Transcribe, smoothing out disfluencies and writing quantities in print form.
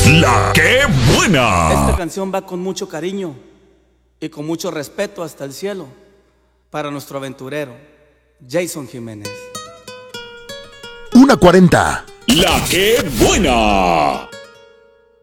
La que buena. Esta canción va con mucho cariño y con mucho respeto hasta el cielo para nuestro aventurero, Jason Jiménez. 1:40. La que buena.